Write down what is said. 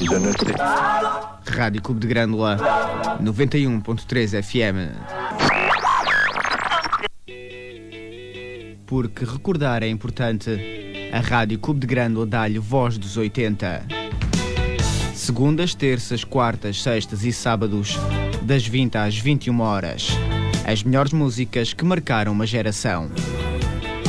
Rádio Clube de Grândola 91.3 FM. Porque recordar é importante, a Rádio Clube de Grândola dá-lhe voz dos 80. Segundas, terças, quartas, sextas e sábados, das 20 às 21 horas. As melhores músicas que marcaram uma geração.